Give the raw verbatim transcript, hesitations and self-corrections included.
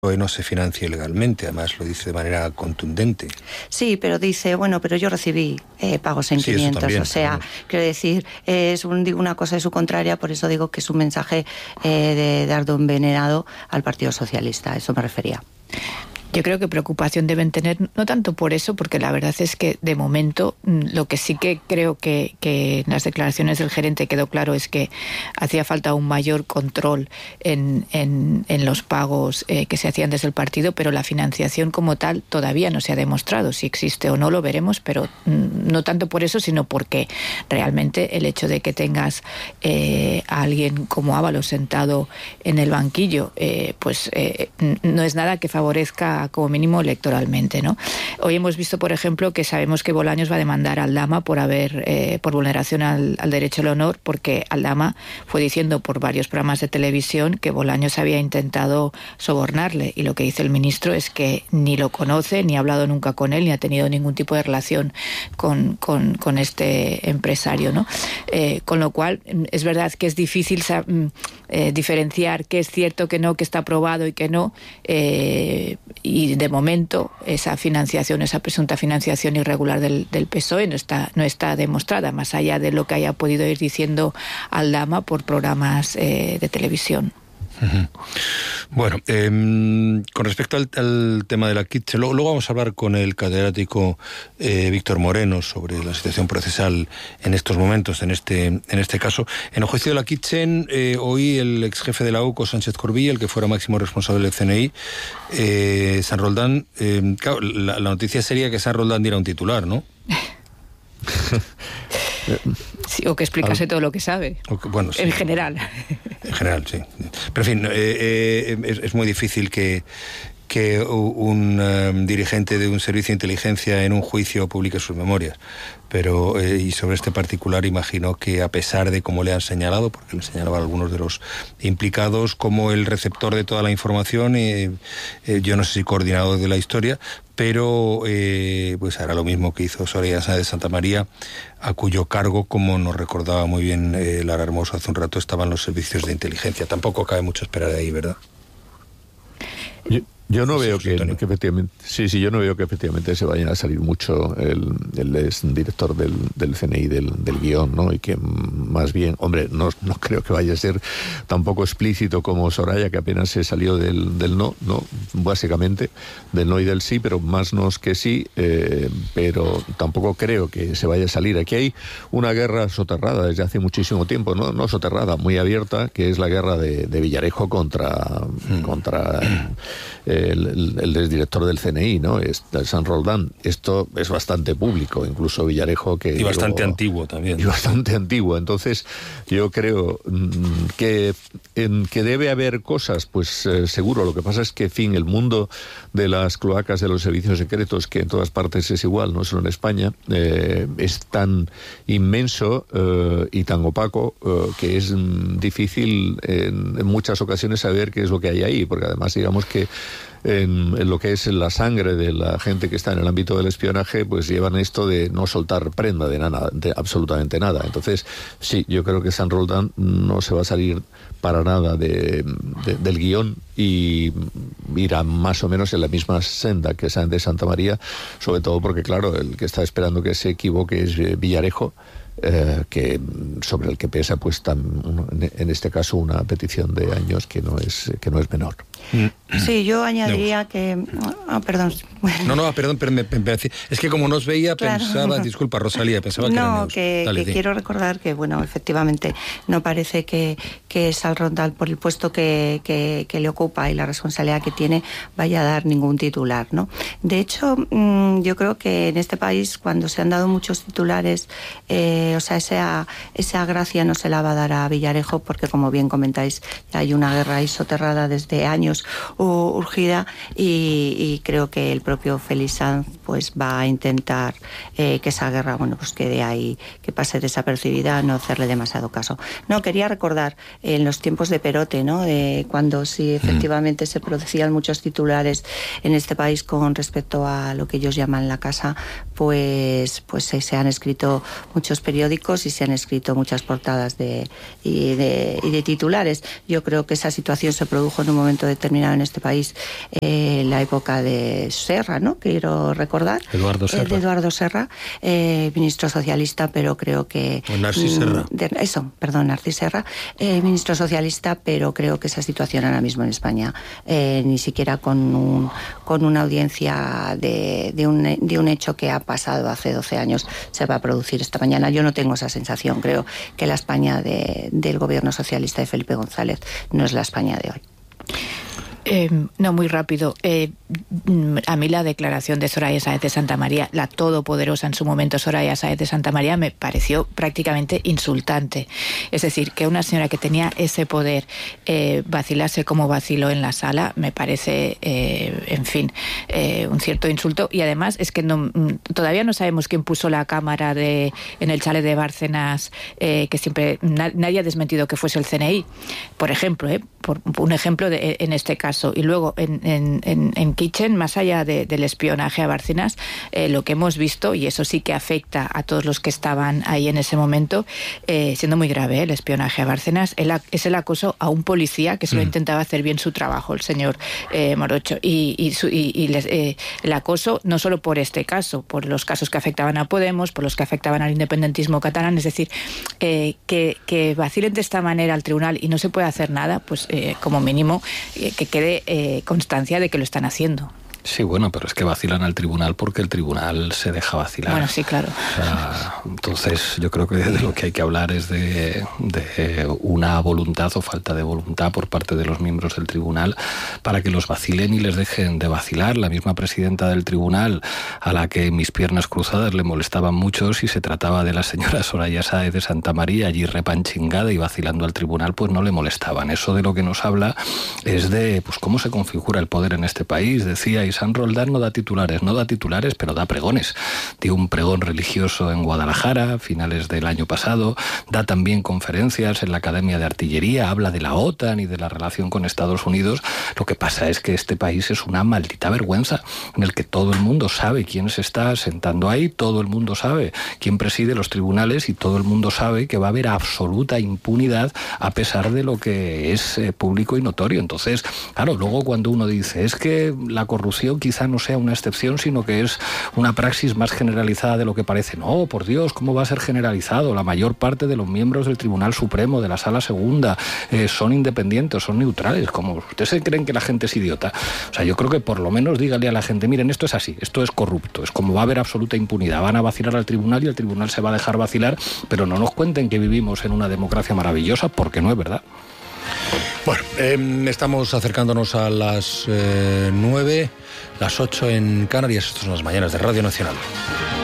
no se financia ilegalmente, además lo dice de manera contundente. Sí, pero dice, bueno, pero yo recibí eh, pagos en sí, quinientos, también, o sea, también. Quiero decir, es un, una cosa de su contraria, por eso digo que es un mensaje eh, de dardo envenenado al Partido Socialista, a eso me refería. Yo creo que preocupación deben tener, no tanto por eso, porque la verdad es que de momento lo que sí que creo que, que en las declaraciones del gerente quedó claro es que hacía falta un mayor control en, en, en los pagos eh, que se hacían desde el partido, pero la financiación como tal todavía no se ha demostrado. Si existe o no lo veremos, pero no tanto por eso, sino porque realmente el hecho de que tengas eh, a alguien como Ábalos sentado en el banquillo, eh, pues eh, no es nada que favorezca como mínimo electoralmente, ¿no? Hoy hemos visto, por ejemplo, que sabemos que Bolaños va a demandar a Aldama por haber eh, por vulneración al, al derecho al honor, porque Aldama fue diciendo por varios programas de televisión que Bolaños había intentado sobornarle, y lo que dice el ministro es que ni lo conoce, ni ha hablado nunca con él, ni ha tenido ningún tipo de relación con, con, con este empresario, ¿no? Eh, con lo cual es verdad que es difícil eh, diferenciar qué es cierto, qué no, qué está aprobado y qué no, eh, y de momento esa financiación, esa presunta financiación irregular del, del P S O E no está, no está demostrada, más allá de lo que haya podido ir diciendo Aldama por programas eh, de televisión. Uh-huh. Bueno, eh, con respecto al, al tema de la Kitchen, luego, luego vamos a hablar con el catedrático eh, Víctor Moreno sobre la situación procesal en estos momentos, en este en este caso. En el juicio de la Kitchen, eh, hoy el ex jefe de la U C O, Sánchez Corbilla, el que fuera máximo responsable del C N I, eh, San Roldán, eh, claro, la, la noticia sería que San Roldán diera un titular, ¿no? Sí, o que explicase todo lo que sabe. Que, bueno, sí, en general. En general, sí. Pero en fin, eh, eh, es, es muy difícil que, que un um, dirigente de un servicio de inteligencia en un juicio publique sus memorias. Pero, eh, y sobre este particular, imagino que a pesar de cómo le han señalado, porque le señalaban algunos de los implicados como el receptor de toda la información, eh, eh, yo no sé si coordinador de la historia, pero eh, pues hará lo mismo que hizo Soraya Sáenz de Santa María, a cuyo cargo, como nos recordaba muy bien eh, Lara Hermoso hace un rato, estaban los servicios de inteligencia. Tampoco cabe mucho esperar de ahí, ¿verdad? Yo, yo no veo que, que efectivamente sí, sí, yo no veo que efectivamente se vayan a salir mucho el, el ex director del, del C N I del, del guión, ¿no? Y que más bien, hombre, no, no creo que vaya a ser tampoco explícito como Soraya, que apenas se salió del, del no, no, básicamente, del no y del sí, pero más no que sí, eh, pero tampoco creo que se vaya a salir. Aquí hay una guerra soterrada desde hace muchísimo tiempo, no, no soterrada, muy abierta, que es la guerra de, de Villarejo contra, mm. contra eh, el, el, el exdirector del C N I, ¿no? Es San Roldán. Esto es bastante público, incluso Villarejo que... Y bastante digo, antiguo también. Y bastante antiguo. Entonces, yo creo que, en, que debe haber cosas, pues eh, seguro. Lo que pasa es que, en fin, el mundo de las cloacas de los servicios secretos, que en todas partes es igual, no solo en España, eh, es tan inmenso eh, y tan opaco eh, que es mm, difícil en, en muchas ocasiones saber qué es lo que hay ahí, porque además digamos que En, en lo que es la sangre de la gente que está en el ámbito del espionaje, pues llevan esto de no soltar prenda de nada, de absolutamente nada. Entonces, sí, yo creo que San Roldán no se va a salir para nada de, de, del guión y irá más o menos en la misma senda que Sáenz de Santa María, sobre todo porque, claro, el que está esperando que se equivoque es Villarejo, Eh, que sobre el que pesa pues tan, en este caso una petición de años que no es que no es menor. Sí, yo añadiría no. que ah, perdón. No, no, perdón, pero me, me, es que como no os veía claro. pensaba, disculpa Rosalía, pensaba que no, que, Dale, que quiero recordar que bueno, efectivamente no parece que que San Roldán, por el puesto que, que, que le ocupa y la responsabilidad que tiene, vaya a dar ningún titular, ¿no? De hecho, mmm, yo creo que en este país, cuando se han dado muchos titulares, eh, o sea, esa, esa gracia no se la va a dar a Villarejo, porque como bien comentáis, hay una guerra ahí soterrada desde años uh, urgida, y, y creo que el propio Félix Sanz pues va a intentar eh, que esa guerra, bueno, pues quede ahí, que pase desapercibida, no hacerle demasiado caso. No, quería recordar en los tiempos de Perote, ¿no? De cuando sí efectivamente se producían muchos titulares en este país con respecto a lo que ellos llaman la casa, pues, pues se, se han escrito muchos periódicos y se han escrito muchas portadas de, y, de, y de titulares. Yo creo que esa situación se produjo en un momento determinado en este país, eh, en la época de Serra, ¿no? Quiero recordar. Eduardo Serra. Eh, de Eduardo Serra, eh, ministro socialista, pero creo que... O Narcís Serra. De, eso, perdón, Narcís Serra, eh, ministro socialista, pero creo que esa situación ahora mismo en España, eh, ni siquiera con, un, con una audiencia de, de, un, de un hecho que ha pasado hace doce años, se va a producir esta mañana. Yo no tengo esa sensación. Creo que la España de, del gobierno socialista de Felipe González no es la España de hoy. Eh, no, muy rápido. Eh, a mí la declaración de Soraya Sáez de Santamaría, la todopoderosa en su momento Soraya Sáez de Santamaría, me pareció prácticamente insultante. Es decir, que una señora que tenía ese poder eh, vacilase como vaciló en la sala, me parece, eh, en fin, eh, un cierto insulto. Y además es que no, todavía no sabemos quién puso la cámara de, en el chalet de Bárcenas, eh, que siempre na, nadie ha desmentido que fuese el C N I, por ejemplo, eh, por un ejemplo de, en este caso. Y luego en, en, en, en Kitchen, más allá de, del espionaje a Bárcenas, eh, lo que hemos visto, y eso sí que afecta a todos los que estaban ahí en ese momento, eh, siendo muy grave, eh, el espionaje a Bárcenas, el, es el acoso a un policía que solo mm. intentaba hacer bien su trabajo, el señor eh, Morocho. Y, y, su, y, y les, eh, el acoso no solo por este caso, por los casos que afectaban a Podemos, por los que afectaban al independentismo catalán, es decir, eh, que, que vacilen de esta manera al tribunal y no se puede hacer nada, pues eh, como mínimo eh, que quede de eh, constancia de que lo están haciendo. Sí, bueno, pero es que vacilan al tribunal porque el tribunal se deja vacilar. Bueno, sí, claro. O sea, entonces yo creo que de lo que hay que hablar es de, de una voluntad o falta de voluntad por parte de los miembros del tribunal para que los vacilen y les dejen de vacilar. La misma presidenta del tribunal, a la que mis piernas cruzadas le molestaban mucho si se trataba de la señora Soraya Sáez de Santamaría, allí repanchingada y vacilando al tribunal, pues no le molestaban. Eso de lo que nos habla es de pues cómo se configura el poder en este país. Decía San Roldán, no da titulares, no da titulares, pero da pregones. Dio un pregón religioso en Guadalajara a finales del año pasado, da también conferencias en la Academia de Artillería, habla de la OTAN y de la relación con Estados Unidos. Lo que pasa es que este país es una maldita vergüenza en el que todo el mundo sabe quién se está sentando ahí, todo el mundo sabe quién preside los tribunales y todo el mundo sabe que va a haber absoluta impunidad a pesar de lo que es eh, público y notorio. Entonces, claro, luego cuando uno dice es que la corrupción quizá no sea una excepción, sino que es una praxis más generalizada de lo que parece. No, por Dios, ¿cómo va a ser generalizado? La mayor parte de los miembros del Tribunal Supremo, de la Sala Segunda, eh, son independientes, son neutrales. ¿Cómo ustedes creen que la gente es idiota? O sea, yo creo que por lo menos dígale a la gente, miren, esto es así, esto es corrupto, es como va a haber absoluta impunidad. Van a vacilar al tribunal y el tribunal se va a dejar vacilar, pero no nos cuenten que vivimos en una democracia maravillosa, porque no es verdad. Bueno, eh, estamos acercándonos a las eh, nueve, las ocho en Canarias. Estas son las mañanas de Radio Nacional.